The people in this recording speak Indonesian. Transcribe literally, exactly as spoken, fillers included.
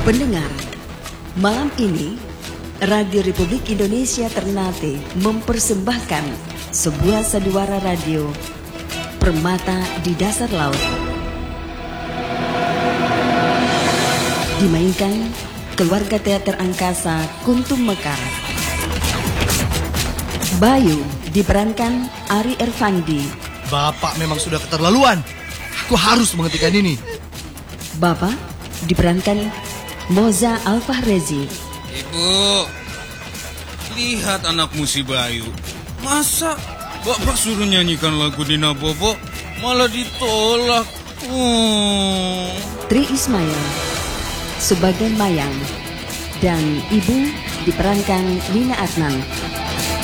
Pendengar, malam ini Radio Republik Indonesia Ternate mempersembahkan sebuah sandiwara radio Permata di Dasar Laut. Dimainkan keluarga teater angkasa Kuntum Mekar. Bayu diperankan Ari Ervandi. Bapak memang sudah keterlaluan. Aku harus menghentikan ini. Bapak diperankan Moza Alfahrezi. Ibu, lihat anakmu si Bayu. Masa Bapak suruh nyanyikan lagu Dina Bobo malah ditolak. Oh. Tri Ismail sebagai Mayang dan Ibu diperankan Nina Adnan.